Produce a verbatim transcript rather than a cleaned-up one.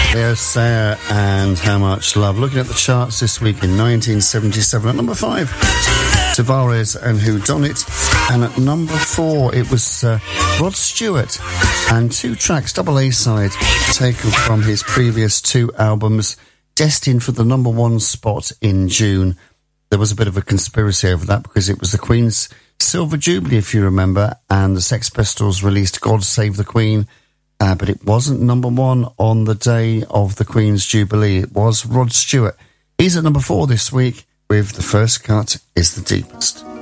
There's Sarah and How Much Love. Looking at the charts this week in nineteen seventy-seven, at number five, Tavares and Who Done It, and at number four it was uh, Rod Stewart and two tracks, double A-side, taken from his previous two albums, destined for the number one spot in June. There was a bit of a conspiracy over that because it was the Queen's Silver Jubilee, if you remember, and the Sex Pistols released God Save the Queen, uh, but it wasn't number one on the day of the Queen's Jubilee. It was Rod Stewart. He's at number four this week with The First Cut Is the Deepest.